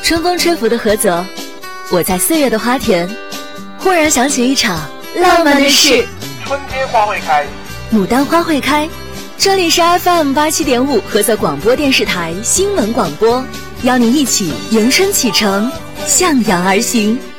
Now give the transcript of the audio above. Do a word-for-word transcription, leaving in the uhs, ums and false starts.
春风吹拂的菏泽，我在四月的花田，忽然想起一场浪漫的事。 春天花会开， 牡丹花会开。这里是 F M 八七点五菏泽广播电视台新闻广播，邀您一起迎春启程，向阳而行。